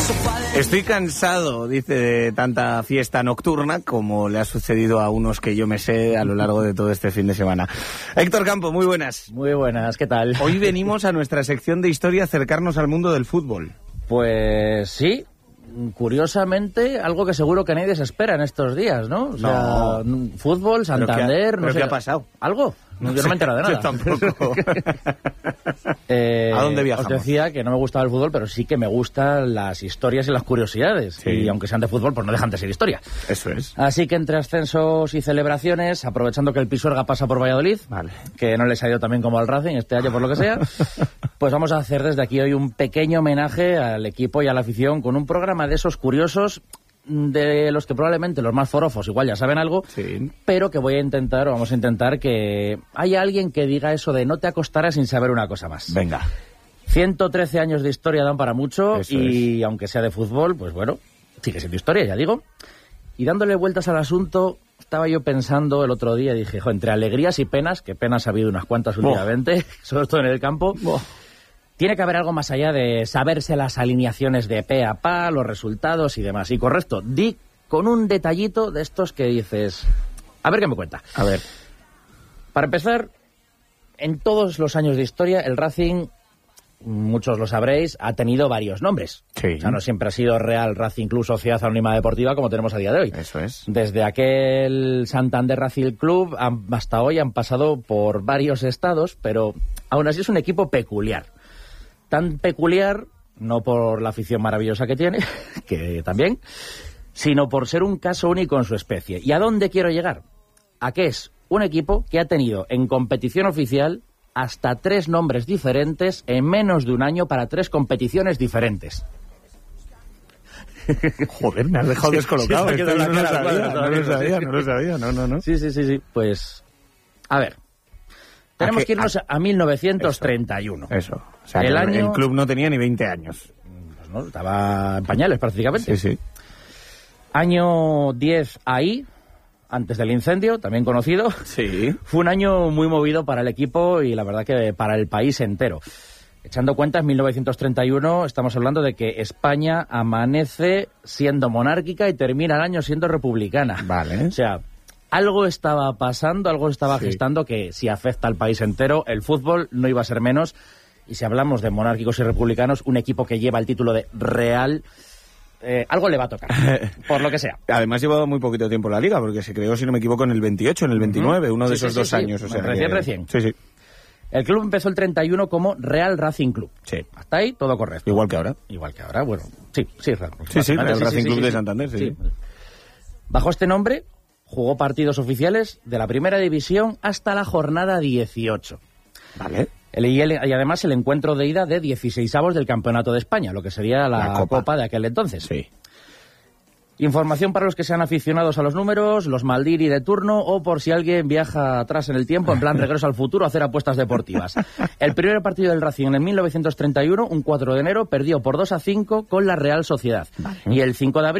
Estoy cansado, dice, de tanta fiesta nocturna como le ha sucedido a unos que yo me sé a lo largo de todo este fin de semana. Héctor Campo, muy buenas. Muy buenas, ¿qué tal? Hoy venimos a nuestra sección de historia a acercarnos al mundo del fútbol. Pues sí, curiosamente, algo que seguro que nadie se espera en estos días, ¿no? O sea, fútbol, Santander, no sé. ¿Qué ha pasado? ¿Algo? No, yo no me he enterado de nada. Yo tampoco. ¿A dónde viajamos? Os decía que no me gustaba el fútbol, pero sí que me gustan las historias y las curiosidades. Sí. Y aunque sean de fútbol, pues no dejan de ser historia. Eso es. Así que entre ascensos y celebraciones, aprovechando que el Pisuerga pasa por Valladolid, vale, que no les ha ido tan bien como al Racing este año por lo que sea, pues vamos a hacer desde aquí hoy un pequeño homenaje al equipo y a la afición con un programa de esos curiosos, de los que probablemente los más forofos igual ya saben algo, sí, pero que vamos a intentar que haya alguien que diga eso de no te acostarás sin saber una cosa más. Venga. 113 años de historia dan para mucho. Eso y es. Aunque sea de fútbol, pues bueno, sigue siendo historia, ya digo. Y dándole vueltas al asunto, estaba yo pensando el otro día, dije, entre alegrías y penas, que penas ha habido unas cuantas últimamente, sobre todo en el campo, tiene que haber algo más allá de saberse las alineaciones de pe a pa, los resultados y demás. Y correcto, di con un detallito de estos que dices, a ver qué me cuenta. A ver. Para empezar, en todos los años de historia, el Racing, muchos lo sabréis, ha tenido varios nombres. Sí. O sea, no siempre ha sido Real Racing Club Sociedad Anónima Deportiva como tenemos a día de hoy. Eso es. Desde aquel Santander Racing Club hasta hoy han pasado por varios estados, pero aún así es un equipo peculiar. Tan peculiar, no por la afición maravillosa que tiene, que también, sino por ser un caso único en su especie. ¿Y a dónde quiero llegar? A que es un equipo que ha tenido en competición oficial hasta 3 nombres diferentes en menos de un año para 3 competiciones diferentes. Joder, me has dejado descolocado. Sí, Esto no lo sabía. No. Sí. Pues, a ver. Tenemos que irnos a 1931. Eso. O sea, el club no tenía ni 20 años. Pues no, estaba en pañales prácticamente. Sí. Año 10 ahí, antes del incendio, también conocido. Sí. Fue un año muy movido para el equipo y la verdad que para el país entero. Echando cuentas, 1931 estamos hablando de que España amanece siendo monárquica y termina el año siendo republicana. Vale. O sea, algo estaba pasando, algo estaba gestando que si afecta al país entero, el fútbol no iba a ser menos. Y si hablamos de monárquicos y republicanos, un equipo que lleva el título de Real, algo le va a tocar, por lo que sea. Además llevaba muy poquito tiempo en la Liga, porque se creó, si no me equivoco, en el 28, en el 29, uno de esos 2 años. O sea, recién. Sí. El club empezó el 31 como Real Racing Club. Sí. Hasta ahí todo correcto. Igual que ahora, bueno. Sí, el Racing Club de Santander, sí. Bajo este nombre jugó partidos oficiales de la primera división hasta la jornada 18. Vale. Y además el encuentro de ida de 16avos del Campeonato de España, lo que sería la Copa de aquel entonces. Sí. Información para los que sean aficionados a los números, los Maldini de turno o por si alguien viaja atrás en el tiempo, en plan regreso al futuro, a hacer apuestas deportivas. El primer partido del Racing en 1931, un 4 de enero, perdió por 2-5 con la Real Sociedad. Vale. Y el 5 de abril